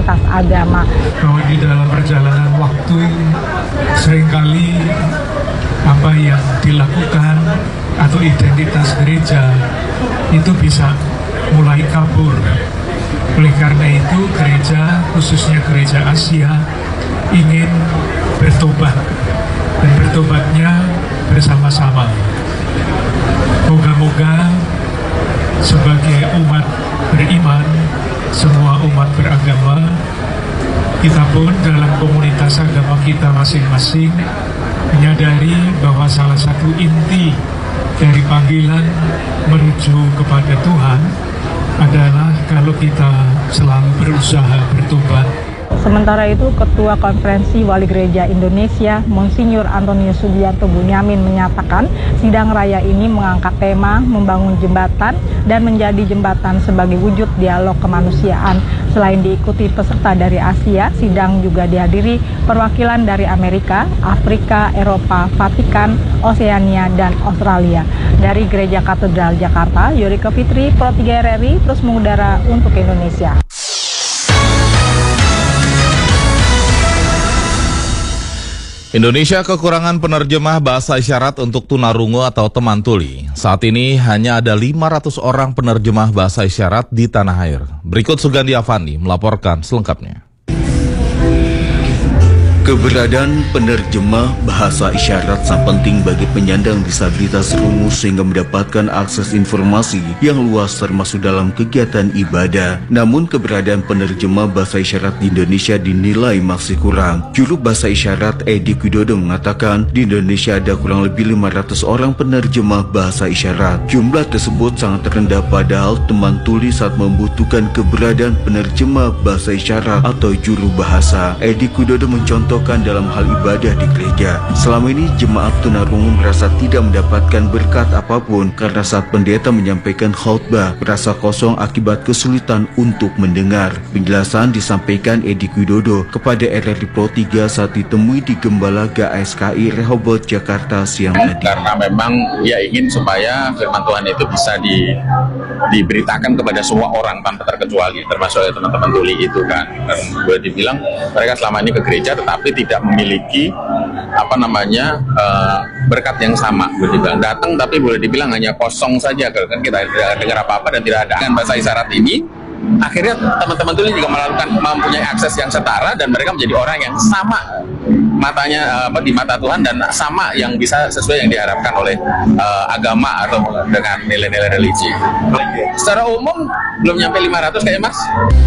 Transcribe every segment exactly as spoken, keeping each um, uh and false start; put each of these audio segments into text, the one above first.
lintas agama. Bahwa di dalam perjalanan waktu seringkali apa yang dilakukan atau identitas gereja itu bisa mulai kabur. Oleh karena itu gereja, khususnya gereja Asia, ingin bertobat, dan bertobatnya bersama-sama. Moga-moga sebagai umat beriman, semua umat beragama, kita pun dalam komunitas agama kita masing-masing menyadari bahwa salah satu inti dari panggilan menuju kepada Tuhan adalah kalau kita selalu berusaha bertobat. Sementara itu, Ketua Konferensi Wali Gereja Indonesia, Monsinyur Antonius Sugiarto Bunyamin menyatakan sidang raya ini mengangkat tema membangun jembatan dan menjadi jembatan sebagai wujud dialog kemanusiaan. Selain diikuti peserta dari Asia, sidang juga dihadiri perwakilan dari Amerika, Afrika, Eropa, Vatikan, Oseania, dan Australia. Dari Gereja Katedral Jakarta, Yorike Fitri, Pro tiga R R I, terus mengudara untuk Indonesia. Indonesia kekurangan penerjemah bahasa isyarat untuk tunarungu atau teman tuli. Saat ini hanya ada lima ratus orang penerjemah bahasa isyarat di tanah air. Berikut Sugandi Avandi melaporkan selengkapnya. Keberadaan penerjemah bahasa isyarat sangat penting bagi penyandang disabilitas rungu sehingga mendapatkan akses informasi yang luas termasuk dalam kegiatan ibadah. Namun keberadaan penerjemah bahasa isyarat di Indonesia dinilai masih kurang. Juru bahasa isyarat Edi Widodo mengatakan di Indonesia ada kurang lebih lima ratus orang penerjemah bahasa isyarat. Jumlah tersebut sangat rendah padahal teman tuli saat membutuhkan keberadaan penerjemah bahasa isyarat atau juru bahasa. Edi Widodo mencontohkan dalam hal ibadah di gereja. Selama ini jemaat tunarungu merasa tidak mendapatkan berkat apapun karena saat pendeta menyampaikan khotbah merasa kosong akibat kesulitan untuk mendengar. Penjelasan disampaikan Edi Widodo kepada R R I Pro tiga saat ditemui di Gembala G A S K I Rehoboth, Jakarta siang tadi. Karena memang ia ingin supaya firman Tuhan itu bisa di, diberitakan kepada semua orang tanpa terkecuali, termasuk teman-teman tuli itu kan. Dan boleh dibilang mereka selama ini ke gereja tetapi tapi tidak memiliki apa namanya uh, berkat yang sama, boleh dibilang datang tapi boleh dibilang hanya kosong saja kan, kita tidak dengar apa-apa dan tidak ada. Dengan bahasa isyarat ini akhirnya teman-teman tuli juga melakukan mempunyai akses yang setara dan mereka menjadi orang yang sama matanya apa di mata Tuhan dan sama yang bisa sesuai yang diharapkan oleh uh, agama atau dengan nilai-nilai religi. Secara umum belum nyampe lima ratus kayak Mas.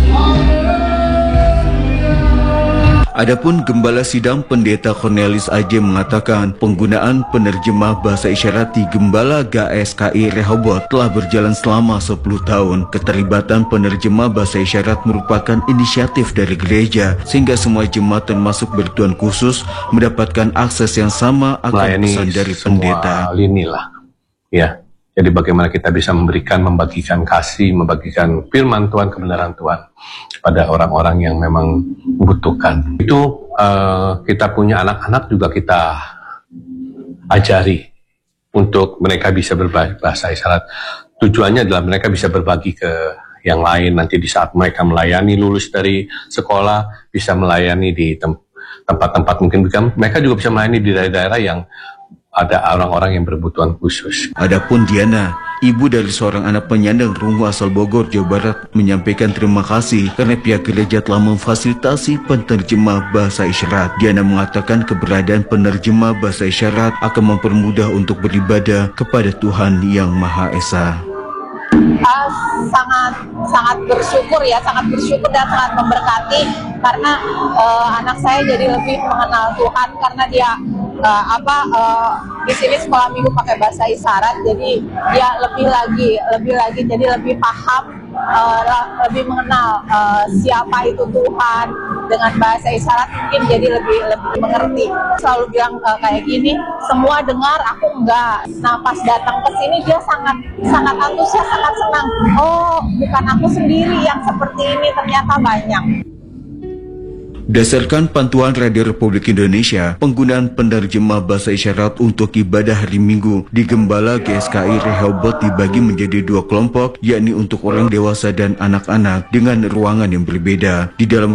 Adapun Gembala Sidang Pendeta Cornelis Aje mengatakan penggunaan penerjemah bahasa isyarat di Gembala G A S K I Rehoboth telah berjalan selama sepuluh tahun. Keterlibatan penerjemah bahasa isyarat merupakan inisiatif dari gereja sehingga semua jemaat termasuk bertuan khusus mendapatkan akses yang sama akan pesan dari pendeta. Lini lah, ya. Jadi bagaimana kita bisa memberikan, membagikan kasih, membagikan firman Tuhan, kebenaran Tuhan pada orang-orang yang memang membutuhkan. Itu uh, kita punya anak-anak juga kita ajari untuk mereka bisa berbahasa isyarat. Tujuannya adalah mereka bisa berbagi ke yang lain nanti di saat mereka melayani lulus dari sekolah, bisa melayani di tem tempat-tempat mungkin mereka juga bisa melayani di daerah-daerah yang ada orang-orang yang berkebutuhan khusus. Adapun Diana, ibu dari seorang anak penyandang rungu asal Bogor, Jawa Barat, menyampaikan terima kasih karena pihak gereja telah memfasilitasi penerjemah bahasa isyarat. Diana mengatakan keberadaan penerjemah bahasa isyarat akan mempermudah untuk beribadah kepada Tuhan Yang Maha Esa. Uh, sangat sangat bersyukur ya, sangat bersyukur dan sangat memberkati karena uh, anak saya jadi lebih mengenal Tuhan karena dia uh, apa uh, di sini sekolah minggu pakai bahasa isyarat, jadi dia lebih lagi lebih lagi jadi lebih paham, uh, lebih mengenal uh, siapa itu Tuhan dengan bahasa isyarat, mungkin jadi lebih lebih mengerti. Selalu bilang uh, kayak gini, semua dengar, aku enggak. Nah pas datang ke sini dia sangat sangat antusias, sangat senang. Oh, bukan aku sendiri yang seperti ini, ternyata banyak. Berdasarkan pantauan Radio Republik Indonesia, penggunaan penerjemah bahasa isyarat untuk ibadah hari Minggu di Gembala G S K I Rehoboth dibagi menjadi dua kelompok, yakni untuk orang dewasa dan anak-anak dengan ruangan yang berbeda. Di dalam